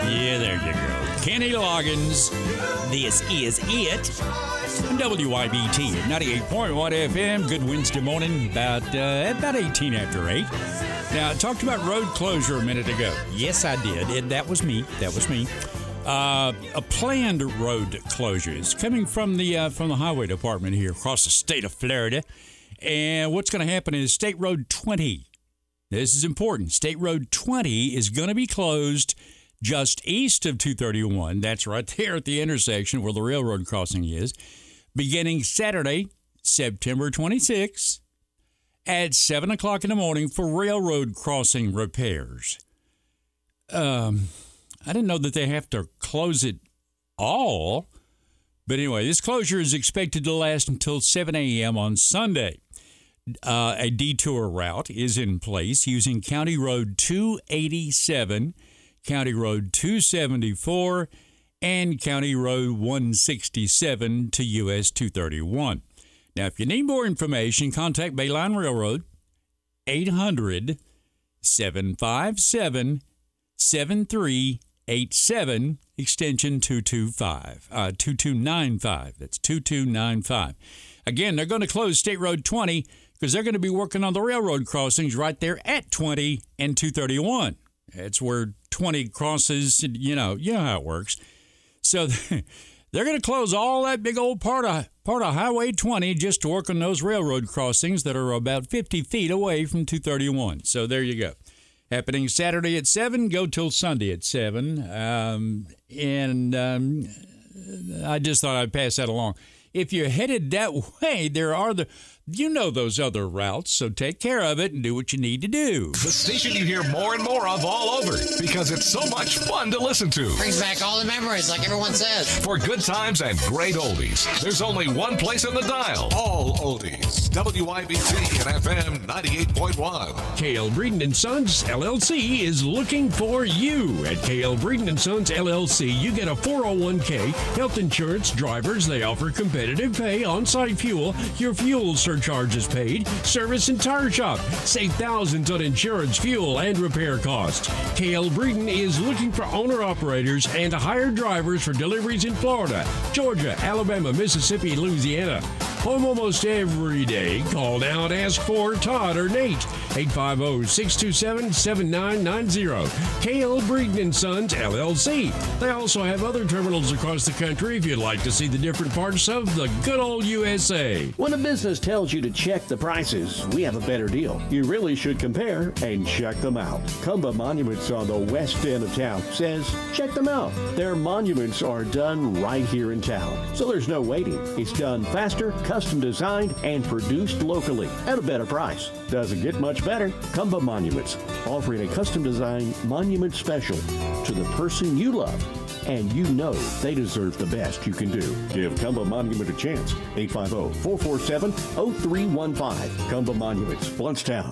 Yeah, there you go. Kenny Loggins. This is it. WYBT 98.1 FM. Good Wednesday morning. About 18 after 8. Now, I talked about road closure a minute ago. Yes, I did. That was me. A planned road closure is coming from the highway department here across the state of Florida. And what's going to happen is State Road 20. This is important. State Road 20 is going to be closed just east of 231. That's right there at the intersection where the railroad crossing is, beginning Saturday, September 26th at 7 o'clock in the morning for railroad crossing repairs. I didn't know that they have to close it all. But anyway, this closure is expected to last until 7 a.m. on Sunday. A detour route is in place using County Road 287, County Road 274, and County Road 167 to US 231. Now, if you need more information, contact Bayline Railroad, 800-757-7387, extension 2295. That's 2295. Again, they're going to close State Road 20 because they're going to be working on the railroad crossings right there at 20 and 231. That's where 20 crosses, you know how it works. So they're going to close all that big old part of Highway 20 just to work on those railroad crossings that are about 50 feet away from 231. So there you go. Happening Saturday at 7, go till Sunday at 7. I just thought I'd pass that along. If you're headed that way, there are those other routes, so take care of it and do what you need to do. The station you hear more and more of all over because it's so much fun to listen to. Brings back all the memories, like everyone says. For good times and great oldies, there's only one place on the dial. All oldies. WYBT and FM 98.1. KL Breeden & Sons, LLC is looking for you. At KL Breeden & Sons, LLC, you get a 401k, health insurance, drivers. They offer competitive pay, on-site fuel. Your fuel surcharge is paid. Service and tire shop. Save thousands on insurance, fuel, and repair costs. KL Breeden is looking for owner-operators and hired drivers for deliveries in Florida, Georgia, Alabama, Mississippi, Louisiana. Home almost every day. Call now and ask for Todd or Nate. 850-627-7990. KL Breeden & Sons, LLC. They also have other terminals across the country if you'd like to see the different parts of the good old USA. When a business tells you to check the prices, we have a better deal. You really should compare and check them out. Cumba Monuments on the west end of town says, check them out. Their monuments are done right here in town, so there's no waiting. It's done faster, custom designed, and produced locally at a better price. Doesn't get much better. Cumba Monuments, offering a custom designed monument special to the person you love, and you know they deserve the best you can do. Give Cumba Monument a chance. 850-447-0315. Cumba Monuments, Bluntstown.